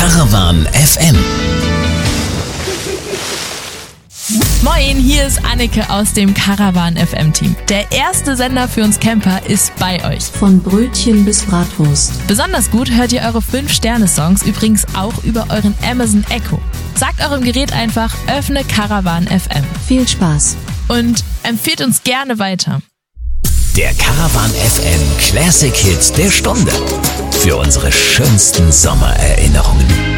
Caravan FM. Moin, hier ist Anneke aus dem Caravan FM Team. Der erste Sender für uns Camper ist bei euch. Von Brötchen bis Bratwurst. Besonders gut hört ihr eure 5-Sterne-Songs übrigens auch über euren Amazon Echo. Sagt eurem Gerät einfach, öffne Caravan FM. Viel Spaß. Und empfehlt uns gerne weiter. Der Caravan FM Classic Hits der Stunde. Für unsere schönsten Sommererinnerungen.